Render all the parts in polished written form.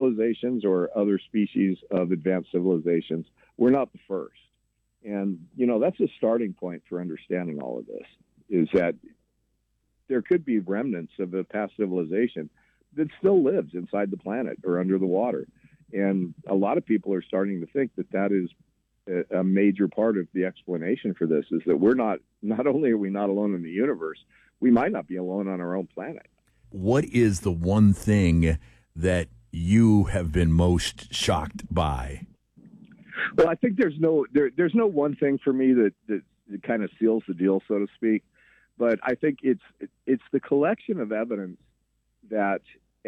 civilizations or other species of advanced civilizations. We're not the first. And, that's a starting point for understanding all of this, is that there could be remnants of a past civilization that still lives inside the planet or under the water. And a lot of people are starting to think that is a major part of the explanation for this, is that we're not only are we not alone in the universe, we might not be alone on our own planet. What is the one thing that you have been most shocked by? Well, I think there's no one thing for me that kind of seals the deal, so to speak. But I think it's the collection of evidence that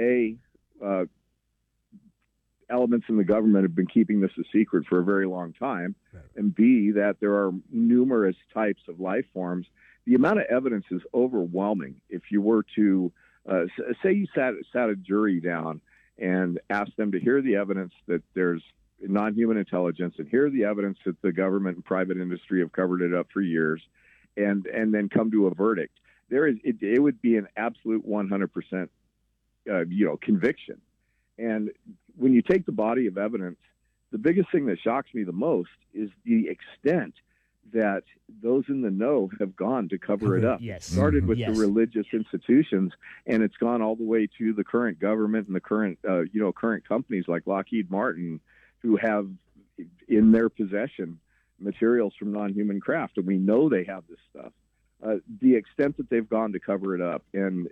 elements in the government have been keeping this a secret for a very long time, right. And B, that there are numerous types of life forms. The amount of evidence is overwhelming. If you were to say you sat a jury down and asked them to hear the evidence that there's non-human intelligence, and hear the evidence that the government and private industry have covered it up for years, and then come to a verdict, it would be an absolute 100% conviction. And when you take the body of evidence, the biggest thing that shocks me the most is the extent that those in the know have gone to cover it up. Yes. It started with the religious institutions, and it's gone all the way to the current government and the current companies like Lockheed Martin, who have in their possession materials from non-human craft, and we know they have this stuff. The extent that they've gone to cover it up, and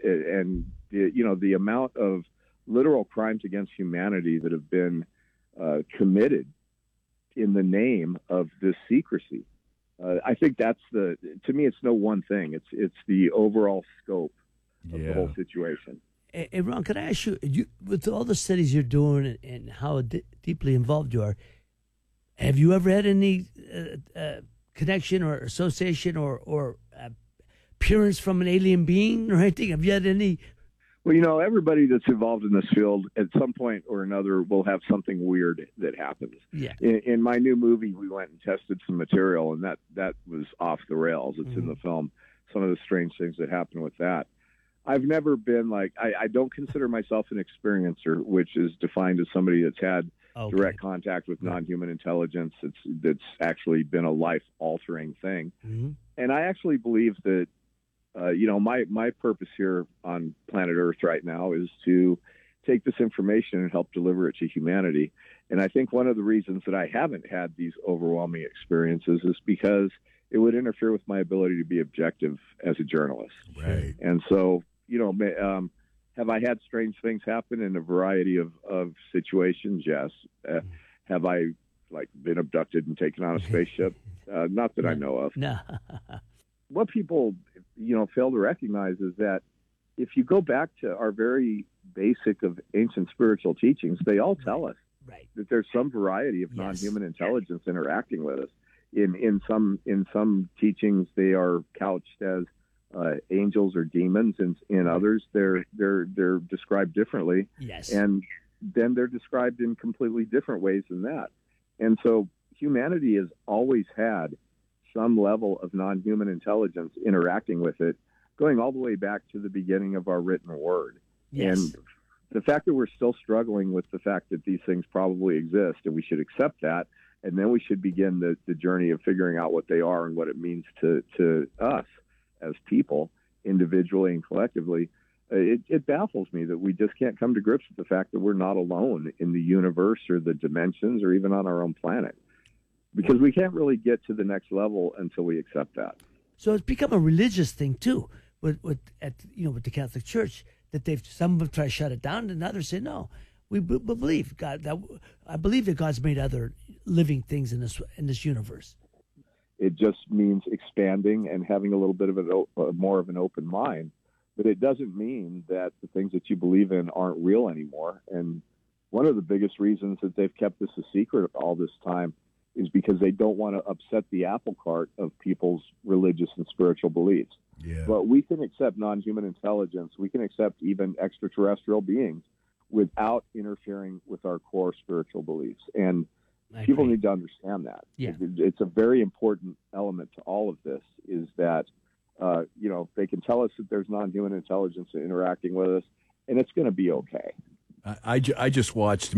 the amount of literal crimes against humanity that have been committed in the name of this secrecy. I think to me, it's no one thing. It's the overall scope of the whole situation. Hey, Ron, can I ask you, with all the studies you're doing and how deeply involved you are, have you ever had any connection or association or appearance from an alien being or anything? Have you had any? Well, everybody that's involved in this field at some point or another will have something weird that happens. Yeah. In my new movie, we went and tested some material, and that was off the rails. It's in the film. Some of the strange things that happened with that. I've never been I don't consider myself an experiencer, which is defined as somebody that's had direct contact with non-human intelligence. That's actually been a life-altering thing. Mm-hmm. And I actually believe that, my purpose here on planet Earth right now is to take this information and help deliver it to humanity. And I think one of the reasons that I haven't had these overwhelming experiences is because it would interfere with my ability to be objective as a journalist. Right. And so, have I had strange things happen in a variety of situations? Yes. Have I been abducted and taken on a spaceship? Not that I know of. No. What people, fail to recognize is that if you go back to our very basic of ancient spiritual teachings, they all tell us that there's some variety of non-human intelligence interacting with us. In some teachings, they are couched as angels or demons, and in others, they're described differently. Yes. And then they're described in completely different ways than that. And so humanity has always had some level of non-human intelligence interacting with it, going all the way back to the beginning of our written word. Yes. And the fact that we're still struggling with the fact that these things probably exist, and we should accept that, and then we should begin the journey of figuring out what they are and what it means to us as people, individually and collectively. It baffles me that we just can't come to grips with the fact that we're not alone in the universe or the dimensions or even on our own planet, because we can't really get to the next level until we accept that. So it's become a religious thing too, with the Catholic Church, that some of them try to shut it down, and others say no. We believe God. I believe that God's made other living things in this universe. It just means expanding and having a little bit of more of an open mind. But it doesn't mean that the things that you believe in aren't real anymore. And one of the biggest reasons that they've kept this a secret all this time is because they don't want to upset the apple cart of people's religious and spiritual beliefs. Yeah. But we can accept non-human intelligence. We can accept even extraterrestrial beings without interfering with our core spiritual beliefs. And people need to understand that. Yeah. It's a very important element to all of this, is that, they can tell us that there's non-human intelligence interacting with us, and it's going to be okay. I just watched